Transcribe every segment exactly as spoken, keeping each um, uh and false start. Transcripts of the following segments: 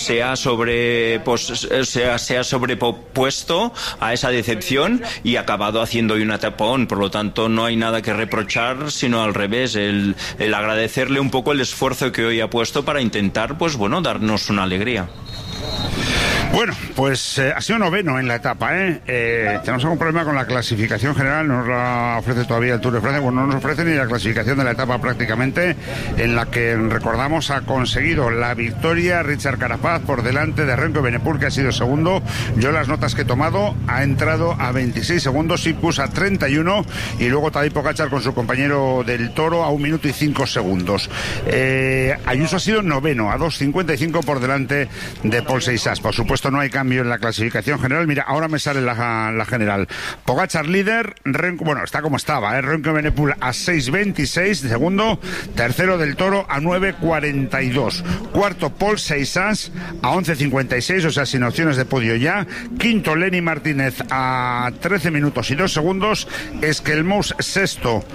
se ha sobre pues, se ha, se ha sobrepuesto a esa decepción y ha acabado haciendo hoy una tapón. Por lo tanto, no hay nada que reprochar, sino al revés, el, el agradecerle un poco el esfuerzo que hoy ha puesto para intentar, pues bueno, darnos una alegría. Bueno, pues eh, ha sido noveno en la etapa, ¿eh? ¿eh? Tenemos algún problema con la clasificación general, no nos la ofrece todavía el Tour de Francia, bueno, no nos ofrece ni la clasificación de la etapa prácticamente, en la que, recordamos, ha conseguido la victoria Richard Carapaz por delante de Remco Evenepoel, que ha sido segundo. Yo las notas que he tomado, ha entrado a veintiséis segundos, Sipkus a treinta y uno, y luego Tadej Pogačar con su compañero del Toro a un minuto y cinco segundos. Eh, Ayuso ha sido noveno, a dos cincuenta y cinco por delante de Paul Seisaas. Por supuesto, no hay cambio en la clasificación general. Mira, ahora me sale la, la general. Pogačar líder, Remco, bueno, está como estaba, ¿eh? Remco Evenepoel a seis veintiséis, segundo, tercero del Toro a nueve cuarenta y dos, cuarto Paul Seisaas a once cincuenta y seis, o sea, sin opciones de podio ya, quinto Lenny Martínez a trece minutos y dos segundos, Esquelmous sexto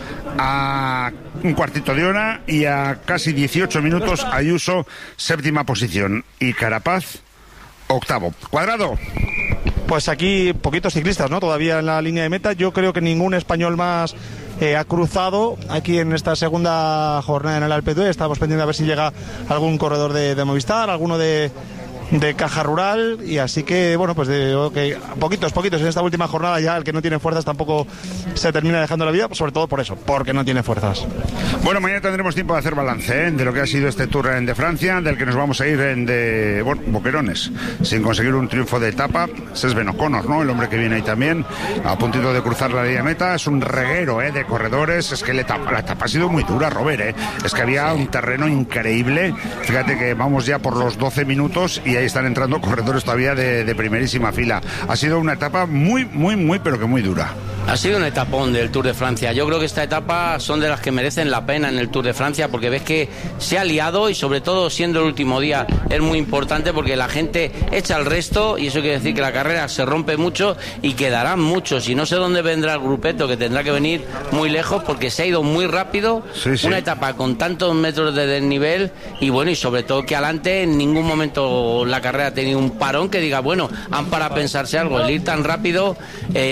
a un cuartito de hora y a casi dieciocho minutos Ayuso séptima posición y Carapaz octavo. Cuadrado. Pues aquí poquitos ciclistas, ¿no? Todavía en la línea de meta. Yo creo que ningún español más eh, ha cruzado aquí en esta segunda jornada en el Alpe d'Huez. Estamos pendientes a ver si llega algún corredor de, de Movistar, alguno de, de Caja Rural, y así que, bueno, pues de, okay, poquitos, poquitos en esta última jornada. Ya el que no tiene fuerzas tampoco se termina dejando la vida, sobre todo por eso, porque no tiene fuerzas. Bueno, mañana tendremos tiempo de hacer balance, ¿eh? De lo que ha sido este Tour de Francia, del que nos vamos a ir en de, bueno, boquerones, sin conseguir un triunfo de etapa. Ese es Ben O'Connor, ¿no? El hombre que viene ahí también, a puntito de cruzar la línea de meta. Es un reguero, ¿eh? De corredores. Es que la etapa, la etapa ha sido muy dura, Robert, ¿eh? Es que había un terreno increíble. Fíjate que vamos ya por los doce minutos y ahí están entrando corredores todavía de, de primerísima fila. Ha sido una etapa muy, muy, muy, pero que muy dura. Ha sido un etapón del Tour de Francia. Yo creo que esta etapa son de las que merecen la pena en el Tour de Francia, porque ves que se ha liado, y sobre todo siendo el último día es muy importante, porque la gente echa el resto y eso quiere decir que la carrera se rompe mucho y quedarán muchos, y no sé dónde vendrá el grupeto, que tendrá que venir muy lejos porque se ha ido muy rápido. Sí, sí. Una etapa con tantos metros de desnivel, y bueno, y sobre todo que adelante en ningún momento la carrera ha tenido un parón que diga, bueno, han para pensarse algo. El ir tan rápido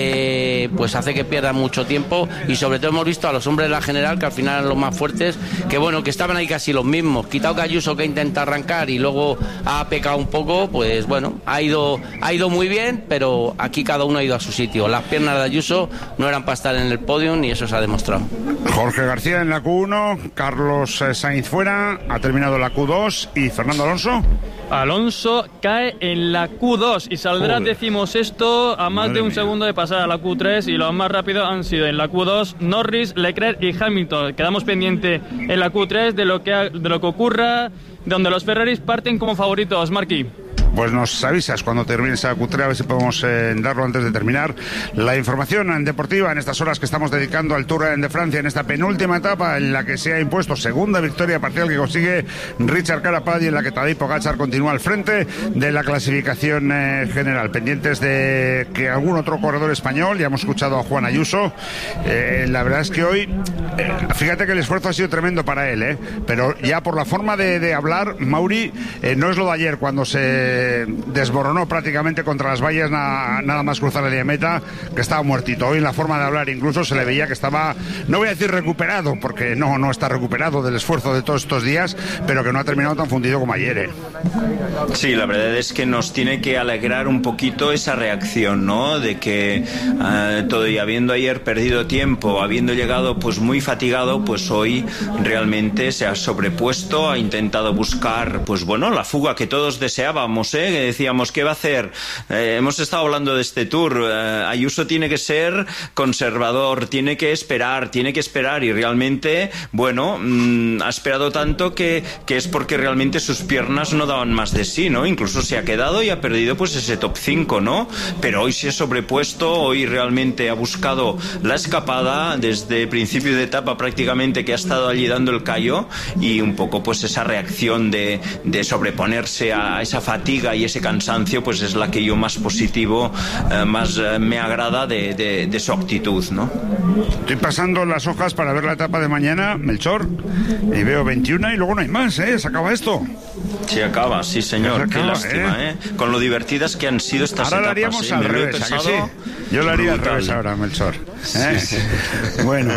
eh, pues hace que pierdan mucho tiempo, y sobre todo hemos visto a los hombres de la general, que al final eran los más fuertes, que bueno, que estaban ahí casi los mismos, quitado que Ayuso, que intenta arrancar y luego ha pecado un poco, pues bueno, ha ido ha ido muy bien, pero aquí cada uno ha ido a su sitio. Las piernas de Ayuso no eran para estar en el podio, y eso se ha demostrado. Jorge García en la Q uno, Carlos Sainz fuera, ha terminado la Q dos, y Fernando Alonso. Alonso cae en la Q dos y saldrá decimosexto a más Madre de un mía. segundo de pasar a la Q tres, y los más rápidos han sido en la Q dos Norris, Leclerc y Hamilton. Quedamos pendiente en la Q tres de lo que ha, de lo que ocurra, donde los Ferraris parten como favoritos. Marquí. Pues nos avisas cuando termine esa Q tres, a ver si podemos eh, darlo antes de terminar la información deportiva en estas horas que estamos dedicando al Tour de Francia, en esta penúltima etapa en la que se ha impuesto segunda victoria parcial que consigue Richard Carapaz, y en la que Tadej Pogačar continúa al frente de la clasificación eh, general. Pendientes de que algún otro corredor español, ya hemos escuchado a Juan Ayuso, eh, la verdad es que hoy, eh, fíjate que el esfuerzo ha sido tremendo para él, eh, pero ya por la forma de, de hablar, Mauri, eh, no es lo de ayer cuando se desboronó prácticamente contra las vallas na, nada más cruzar la línea de meta, que estaba muertito. Hoy en la forma de hablar incluso se le veía que estaba, no voy a decir recuperado, porque no, no está recuperado del esfuerzo de todos estos días, pero que no ha terminado tan fundido como ayer, ¿eh? Sí, la verdad es que nos tiene que alegrar un poquito esa reacción, ¿no? De que uh, todo, y habiendo ayer perdido tiempo, habiendo llegado pues muy fatigado, pues hoy realmente se ha sobrepuesto, ha intentado buscar, pues bueno, la fuga que todos deseábamos, ¿eh? Que decíamos, ¿qué va a hacer? Eh, hemos estado hablando de este Tour. Eh, Ayuso tiene que ser conservador, tiene que esperar, tiene que esperar, y realmente, bueno, mmm, ha esperado tanto que, que es porque realmente sus piernas no daban más de sí, ¿no? Incluso se ha quedado y ha perdido pues ese top cinco, ¿no? Pero hoy se ha sobrepuesto, hoy realmente ha buscado la escapada desde principio de etapa prácticamente, que ha estado allí dando el callo, y un poco pues esa reacción de, de sobreponerse a esa fatiga y ese cansancio, pues es la que yo más positivo, eh, más eh, me agrada de, de, de su actitud, ¿no? Estoy pasando las hojas para ver la etapa de mañana, Melchor, y veo veintiuno y luego no hay más, ¿eh? Se acaba esto. Se acaba, sí señor, Se qué acaba, lástima, ¿eh? ¿eh? Con lo divertidas que han sido estas ahora etapas. Ahora lo haríamos ¿eh? al Me lo he revés, pensado, ¿a que sí? Yo lo haría brutal. al revés ahora, Melchor. ¿eh? Sí, sí. Bueno,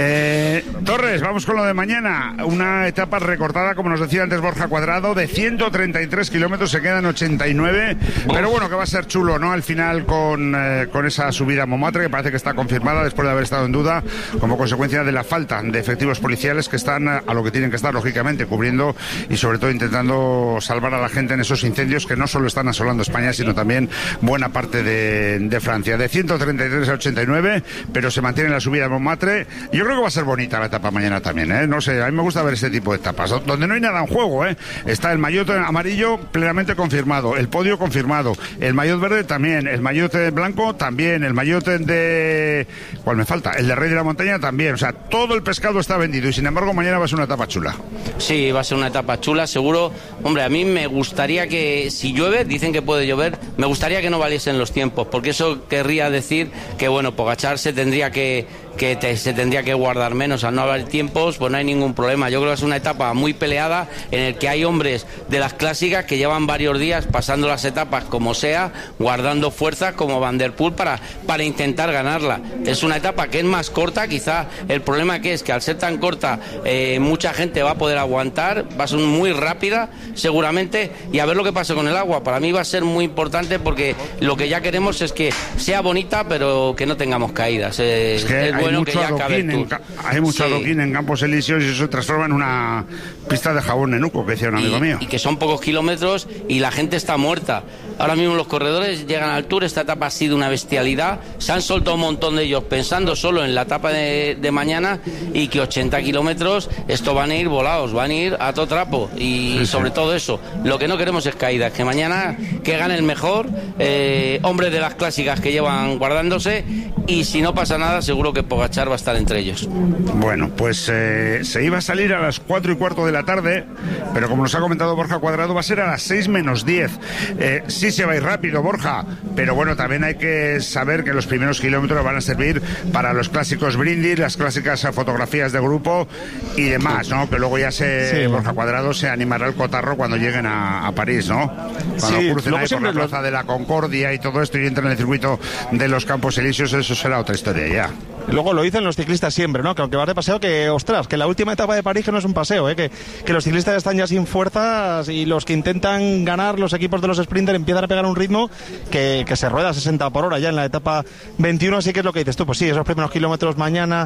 eh, Torres, vamos con lo de mañana. Una etapa recortada, como nos decía antes Borja Cuadrado, de ciento treinta y tres kilómetros, se quedan ochenta y nueve. Pero bueno, que va a ser chulo, ¿no? Al final con, eh, con esa subida a Montmartre, que parece que está confirmada después de haber estado en duda, como consecuencia de la falta de efectivos policiales que están a lo que tienen que estar, lógicamente, cubriendo y sobre todo intentando salvar a la gente en esos incendios que no solo están asolando España, sino también buena parte de, de Francia. De ciento treinta y tres a ochenta y nueve, pero se mantiene la subida de Montmartre. Yo creo que va a ser bonita la etapa mañana también, ¿eh? No sé, a mí me gusta ver este tipo de etapas, donde no hay nada en juego, ¿eh? Está el maillot amarillo plenamente confirmado, el podio confirmado, el maillot verde también, el maillot blanco también, el maillot de... ¿Cuál me falta? El de Rey de la Montaña también, o sea, todo el pescado está vendido y sin embargo mañana va a ser una etapa chula. Sí, va a ser una etapa chula, seguro. Hombre, a mí me gustaría que, si llueve, dicen que puede llover, me gustaría que no valiesen los tiempos, porque eso querría decir que, bueno, Pogačar se tendría que, que te, se tendría que guardar menos. Al no haber tiempos, pues no hay ningún problema. Yo creo que es una etapa muy peleada en el que hay hombres de las clásicas que llevan varios días pasando las etapas como sea, guardando fuerzas como Van der Poel para, para intentar ganarla. Es una etapa que es más corta, quizá el problema que es que al ser tan corta eh, mucha gente va a poder aguantar, va a ser muy rápida seguramente, y a ver lo que pasa con el agua. Para mí va a ser muy importante porque lo que ya queremos es que sea bonita pero que no tengamos caídas. Eh, es que es hay bueno mucho que ya acabe el adoquín, Tour. en, hay mucho Sí. adoquín en Campos Elíseos y eso se transforma en una pista de jabón nenuco, que decía un amigo y, mío. y que son pocos kilómetros y la gente está muerta. Ahora mismo los corredores llegan al Tour, esta etapa ha sido una bestialidad, se han soltado un montón de ellos pensando solo en la etapa de, de mañana, y que ochenta kilómetros, esto van a ir volados, van a ir a todo trapo, y sí, sobre sí. todo eso, lo que no queremos es caídas, que mañana que gane el mejor, eh, hombres de las clásicas que llevan guardándose, y si no pasa nada seguro que Pogačar va a estar entre ellos. Bueno, pues eh, se iba a salir a las cuatro y cuarto de la tarde, pero como nos ha comentado Borja Cuadrado, va a ser a las seis menos diez. Eh, sí se va a ir rápido, Borja, pero bueno, también hay que saber que los primeros kilómetros van a servir para los clásicos brindis, las clásicas fotografías de grupo y demás, ¿no? Que luego ya se, sí, Borja Cuadrado se animará el cotarro cuando lleguen a, a París, ¿no? Cuando sí, crucen ahí por la lo... plaza de la Concordia y todo esto y entren en el circuito de los Campos Elíseos, eso será otra historia ya. Luego lo dicen los ciclistas siempre, ¿no? Que aunque vas de paseo, que ostras, que la última etapa de París que no es un paseo, ¿eh? Que, que los ciclistas están ya sin fuerzas y los que intentan ganar, los equipos de los sprinters, empiezan a pegar un ritmo que, que se rueda a sesenta por hora ya en la etapa veintiuno, así que es lo que dices tú, pues sí, esos primeros kilómetros mañana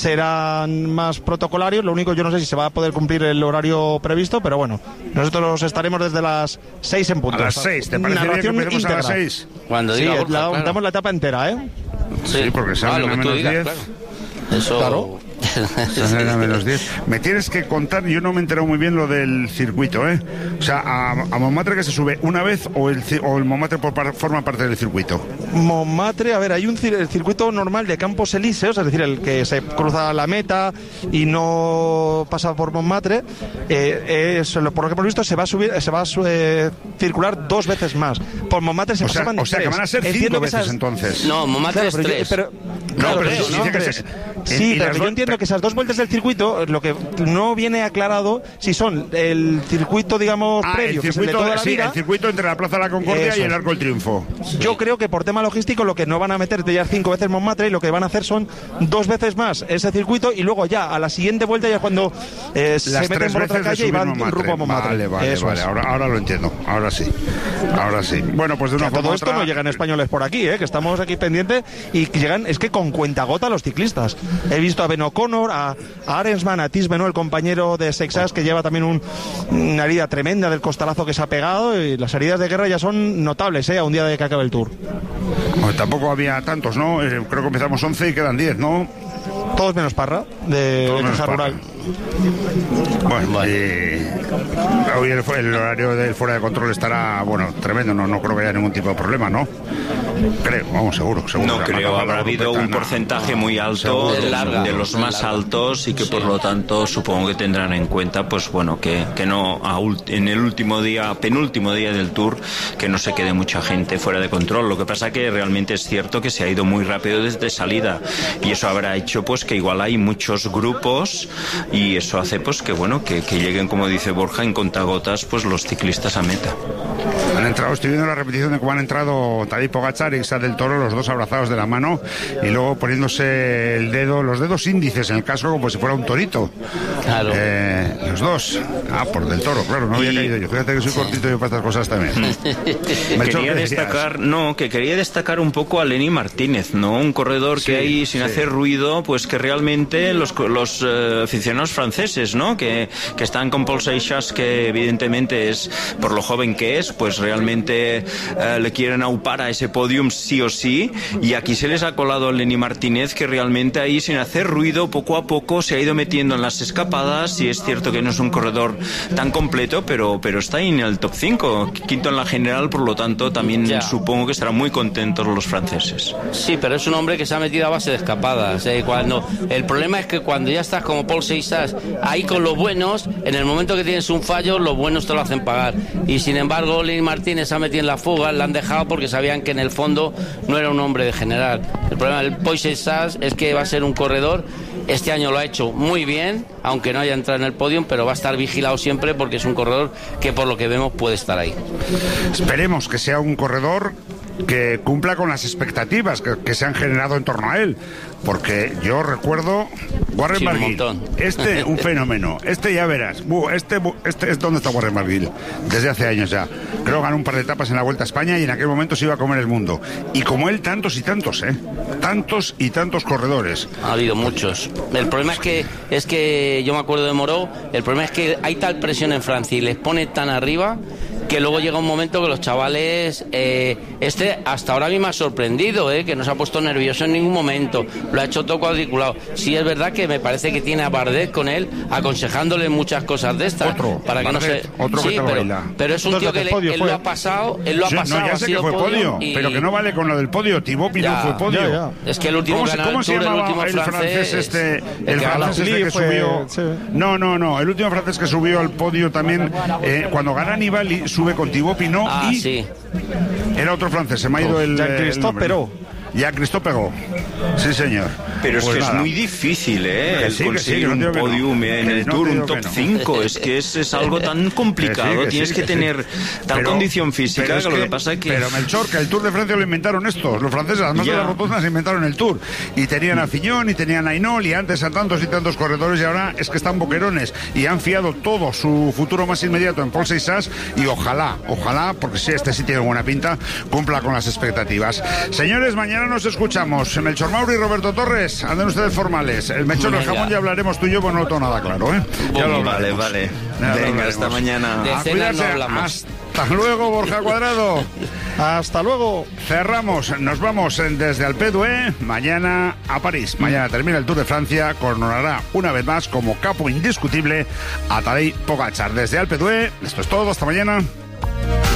serán más protocolarios, lo único yo no sé si se va a poder cumplir el horario previsto, pero bueno, nosotros estaremos desde las seis en punto. A las seis, ¿te parece bien que empecemos a las seis? Cuando diga sí, Borja, la, claro. damos la etapa entera, ¿eh? Sí, porque salen ah, a menos digas, diez. Claro. Eso... Claro. Salen a menos diez. Me tienes que contar, yo no me he enterado muy bien lo del circuito, ¿eh? O sea, a, a Montmartre que se sube una vez o el, o el Montmartre por par, forma parte del circuito. Montmartre, a ver, hay un el circuito normal de Campos Elíseos, es decir, el que se cruza la meta y no pasa por Montmartre. Eh, es, por lo que hemos visto, se va a subir, se va a eh, circular dos veces más. Por Montmartre se o sea, pasaban o sea tres. que van a ser Entiendo cinco veces esas... entonces. No, Montmartre claro, es tres. Pero, pero, claro, no, pero pero sí, no, dice que tres. se... Sí, y pero las yo do... entiendo que esas dos vueltas del circuito, lo que no viene aclarado si son el circuito, digamos, ah, previo, el circuito, que es el de toda la sí, vida. el circuito entre la Plaza de la Concordia Eso y el es. Arco del Triunfo. Yo creo que por tema logístico lo que no van a meterte ya cinco veces Montmartre y lo que van a hacer son dos veces más ese circuito y luego ya a la siguiente vuelta ya es cuando eh, se meten por otra calle y van rumbo a Montmartre. Vale, vale, Eso vale. es. Ahora, ahora lo entiendo. Ahora sí. Ahora sí. Bueno, pues de una que forma todo esto otra... no llegan españoles por aquí, ¿eh? Que estamos aquí pendientes y que llegan, es que con cuentagota los ciclistas. He visto a Ben O'Connor, a, a Arensman, a Tis Benoit, el compañero de Sexas, que lleva también un, una herida tremenda del costalazo que se ha pegado, y las heridas de guerra ya son notables, ¿eh? A un día de que acabe el Tour. Bueno, tampoco había tantos, ¿no? Eh, creo que empezamos once y quedan diez, ¿no? Todos menos Parra, de Todos menos Caja Parra. Rural. Bueno, eh, hoy el, el horario del fuera de control estará, bueno, tremendo, no, no creo que haya ningún tipo de problema, ¿no? Creo, vamos, seguro, seguro. No creo, habrá habido un porcentaje muy alto de, larga, de los más altos y que por lo tanto supongo que tendrán en cuenta, pues bueno, que, que no a ult- en el último día, penúltimo día del Tour, que no se quede mucha gente fuera de control. Lo que pasa que realmente es cierto que se ha ido muy rápido desde salida y eso habrá hecho pues que igual hay muchos grupos y eso hace pues que bueno que, que lleguen, como dice Borja, en contagotas pues los ciclistas a meta. Han entrado, estoy viendo la repetición de cómo han entrado Tadej Pogačar y Isa del Toro, los dos abrazados de la mano y luego poniéndose el dedo, los dedos índices en el casco como si fuera un torito. Claro. Eh, los dos. Ah, por del Toro, claro, no había y... caído yo. Fíjate que soy cortito yo para estas cosas también. Quería destacar, no, que quería destacar un poco a Lenny Martínez, ¿no? Un corredor sí, que hay sin sí. hacer ruido, pues que realmente los, los uh, aficionados franceses, ¿no? Que, que están con Paul Seixas, que evidentemente es, por lo joven que es, pues realmente uh, le quieren aupar a ese podium sí o sí, y aquí se les ha colado a Lenny Martínez, que realmente ahí sin hacer ruido, poco a poco se ha ido metiendo en las escapadas, y es cierto que no es un corredor tan completo, pero, pero está ahí en el top cinco, quinto en la general, por lo tanto también ya. supongo que estarán muy contentos los franceses. Sí, pero es un hombre que se ha metido a base de escapadas. Eh, cuando el problema es que cuando ya estás como Paul Seixas ahí con los buenos, en el momento que tienes un fallo, los buenos te lo hacen pagar. Y sin embargo, Lenny Martínez se ha metido en la fuga, la han dejado porque sabían que en el fondo no era un hombre de general. El problema del Paul Seixas es que va a ser un corredor. Este año lo ha hecho muy bien, aunque no haya entrado en el podio, pero va a estar vigilado siempre porque es un corredor que por lo que vemos puede estar ahí. Esperemos que sea un corredor que cumpla con las expectativas que, que se han generado en torno a él, porque yo recuerdo Warren sí, Barguil, un este un fenómeno, este ya verás, este, este es donde está Warren Barguil desde hace años ya, creo que ganó un par de etapas en la Vuelta a España y en aquel momento se iba a comer el mundo, y como él tantos y tantos, eh, tantos y tantos corredores. Ha habido muchos. El problema es que es que yo me acuerdo de Moreau, el problema es que hay tal presión en Francia y les pone tan arriba que luego llega un momento que los chavales, eh, este hasta ahora a mí me ha sorprendido, eh, que no se ha puesto nervioso en ningún momento, lo ha hecho todo cuadriculado. Sí es verdad que me parece que tiene a Bardet con él, aconsejándole muchas cosas de estas. Otro, para que Bardet, no se... otro sí, que te pero, baila. pero es un tío que le, él fue. lo ha pasado, él lo ha sí, pasado. No, ya sé que fue podio, y... pero que no vale con lo del podio. Thibaut Pinot fue podio. Ya, ya. Es que el último ¿Cómo, ganador ¿cómo se Tour, llamaba el último el francés, francés este? El, el francés este que fue... subió. Sí. No, no, no. El último francés que subió al podio también, eh, cuando gana Nibali, sube con Thibaut Pinot ah, y sí. Era otro francés, se me ha ido el. Jean-Christophe Perrault. Jean-Christophe Perrault. Sí, señor. Pero es pues que nada. es muy difícil, ¿eh? El sí, conseguir sí, un no podium no. en el no Tour, un top no. cinco. Es que es, es algo tan complicado. Que sí, que Tienes sí, que, que tener sí. tal pero, condición física pero que, que lo que pasa es que. Pero Melchor, que el Tour de Francia lo inventaron estos. Los franceses, además yeah. de las rotondas, inventaron el Tour. Y tenían a Fillon y tenían a Hinault y antes a tantos y tantos corredores. Y ahora es que están boquerones. Y han fiado todo su futuro más inmediato en Paul Seixas. Y ojalá, ojalá, porque sí, este sí tiene buena pinta, cumpla con las expectativas. Señores, mañana nos escuchamos. Melchor Mauri y Roberto Torres, anden ustedes formales. El Melchor del jamón ya hablaremos tú y yo, pues no tengo nada claro, ¿eh? Ya lo vale, vale. Nada, Venga, hasta mañana. De cena no hablamos. Hasta luego, Borja Cuadrado. Hasta luego. Cerramos, nos vamos desde Alpe d'Huez mañana a París. Mañana termina el Tour de Francia, coronará una vez más como capo indiscutible a Tadej Pogačar. Desde Alpe d'Huez, esto es todo, hasta mañana.